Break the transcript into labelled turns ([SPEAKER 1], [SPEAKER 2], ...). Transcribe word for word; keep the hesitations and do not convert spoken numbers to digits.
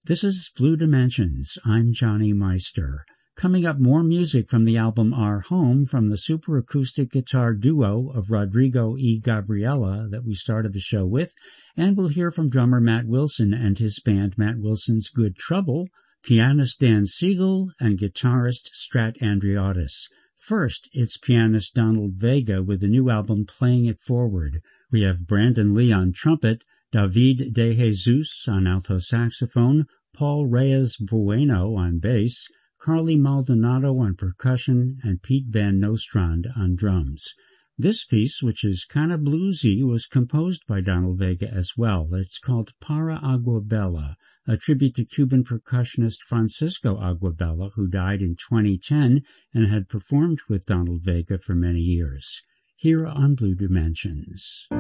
[SPEAKER 1] This is Blue Dimensions. I'm Johnny Meister. Coming up, more music from the album Our Home from the super acoustic guitar duo of Rodrigo y Gabriela that we started the show with, and we'll hear from drummer Matt Wilson and his band Matt Wilson's Good Trouble, pianist Dan Siegel, and guitarist Strat Andreottis. First, it's pianist Donald Vega with the new album Playing It Forward. We have Brandon Lee on trumpet, David De Jesus on alto saxophone, Paul Reyes Bueno on bass, Carly Maldonado on percussion, and Pete Van Nostrand on drums. This piece, which is kind of bluesy, was composed by Donald Vega as well. It's called Para Aguabella, a tribute to Cuban percussionist Francisco Aguabella, who died in twenty ten and had performed with Donald Vega for many years. Here on Blue Dimensions.